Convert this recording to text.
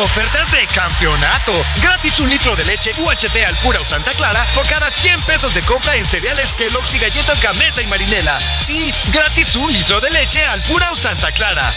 Ofertas de campeonato. Gratis 1 litro de leche UHT Alpura o Santa Clara por cada 100 pesos de compra en cereales Kellogg's y galletas Gamesa y Marinela. Sí, gratis 1 litro de leche Alpura o Santa Clara.